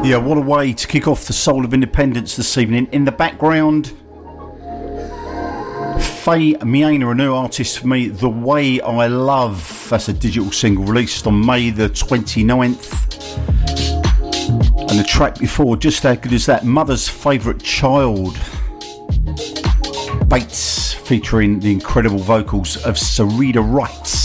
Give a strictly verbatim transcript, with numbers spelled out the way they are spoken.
Yeah, what a way to kick off the Soul of Independence this evening. In the background, Faye Miena, a new artist for me, The Way I Love. That's a digital single released on May the twenty-ninth. And the track before, just how good is that? Mother's Favourite Child. Bates, featuring the incredible vocals of Sarita Wright.